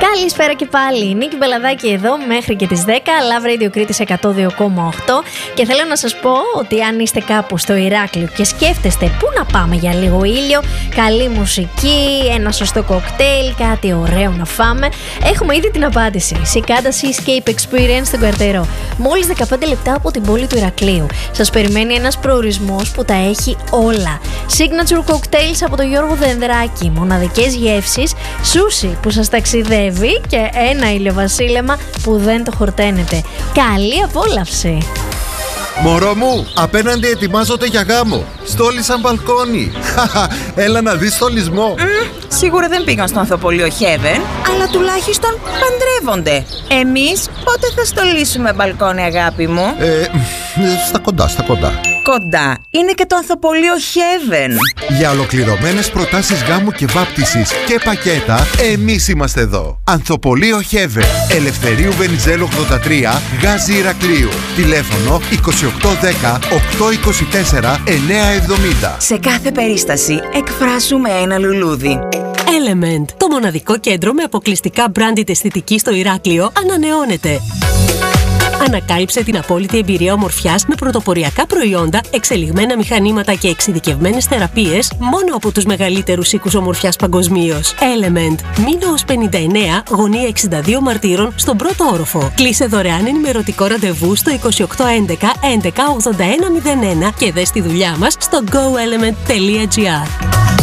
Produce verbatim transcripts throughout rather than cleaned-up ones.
Καλησπέρα και πάλι. Νίκη Μπελαδάκη εδώ μέχρι και τις δέκα. Love Radio Κρήτης εκατό δύο κόμμα οκτώ. Και θέλω να σας πω ότι αν είστε κάπου στο Ηράκλειο και σκέφτεστε πού να πάμε για λίγο ήλιο, καλή μουσική, ένα σωστό κοκτέιλ, κάτι ωραίο να φάμε, έχουμε ήδη την απάντηση. Cicada Seascape Experience στον Καρτερό. Μόλις δεκαπέντε λεπτά από την πόλη του Ηρακλείου. Σας περιμένει ένας προορισμός που τα έχει όλα. Signature cocktails από τον Γιώργο Δενδράκη, μοναδικές γεύσεις, σούσι που σας ταξιδεύει και ένα ηλιοβασίλεμα που δεν το χορταίνετε. Καλή απόλαυση! Μωρό μου, απέναντι ετοιμάζονται για γάμο. Στόλισαν μπαλκόνι. Έλα να δεις στολισμό. Mm, σίγουρα δεν πήγαν στο Ανθοπολείο Heaven, αλλά τουλάχιστον παντρεύονται. Εμείς πότε θα στολίσουμε μπαλκόνι, αγάπη μου? Ε, στα κοντά, στα κοντά. Κοντά είναι και το Ανθοπολείο Heaven. Για ολοκληρωμένες προτάσεις γάμου και βάπτισης και πακέτα, εμείς είμαστε εδώ. Ανθοπολείο Heaven, Ελευθερίου Βενιζέλου ογδόντα τρία, Γάζι Ηρακλείου. Τηλέφωνο είκοσι οκτώ δέκα οκτακόσια είκοσι τέσσερα εννιακόσια εβδομήντα. Σε κάθε περίσταση εκφράζουμε ένα λουλούδι. Element, το μοναδικό κέντρο με αποκλειστικά branded αισθητική στο Ηράκλειο, ανανεώνεται. Ανακάλυψε την απόλυτη εμπειρία ομορφιάς με πρωτοποριακά προϊόντα, εξελιγμένα μηχανήματα και εξειδικευμένες θεραπείες μόνο από τους μεγαλύτερους οίκους ομορφιάς παγκοσμίως. Element. Μήνωος πενήντα εννέα, γωνία εξήντα δύο Μαρτύρων, στον πρώτο όροφο. Κλείσε δωρεάν ενημερωτικό ραντεβού στο είκοσι οκτώ έντεκα έντεκα ογδόντα ένα μηδέν ένα και δες τη δουλειά μας στο go element τελεία gr.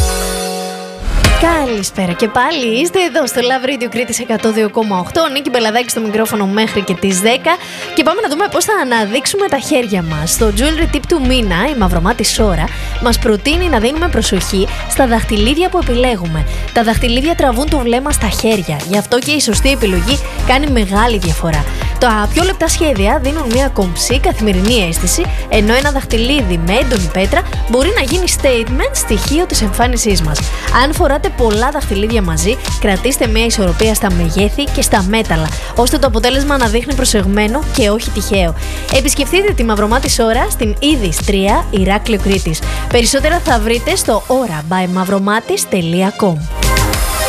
Καλησπέρα και πάλι. Είστε εδώ στο Love Radio Κρήτης εκατό δύο κόμμα οκτώ. Νίκη Μπελαδάκη στο μικρόφωνο μέχρι και τις δέκα. Και πάμε να δούμε πώς θα αναδείξουμε τα χέρια μας. Στο Jewelry Tip του μήνα, η Μαυρομάτη Σόρα μας προτείνει να δίνουμε προσοχή στα δαχτυλίδια που επιλέγουμε. Τα δαχτυλίδια τραβούν το βλέμμα στα χέρια. Γι' αυτό και η σωστή επιλογή κάνει μεγάλη διαφορά. Τα πιο λεπτά σχέδια δίνουν μια κομψή καθημερινή αίσθηση, ενώ ένα δαχτυλίδι με έντονη πέτρα μπορεί να γίνει statement, στοιχείο της εμφάνισής μας. Αν φοράτε πολλά δαχτυλίδια μαζί, κρατήστε μια ισορροπία στα μεγέθη και στα μέταλλα, ώστε το αποτέλεσμα να δείχνει προσεγμένο και όχι τυχαίο. Επισκεφτείτε τη Μαυρομάτη Σόρα στην Ίδης τρία, Ηράκλειο Κρήτης. Περισσότερα θα βρείτε στο aura by mavromatis τελεία com.